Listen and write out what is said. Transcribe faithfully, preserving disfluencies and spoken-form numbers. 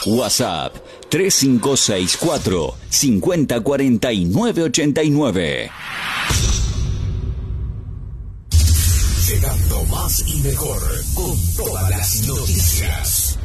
WhatsApp tres cinco seis cuatro cinco cero cuatro nueve ocho nueve. Llegando más y mejor con todas las noticias.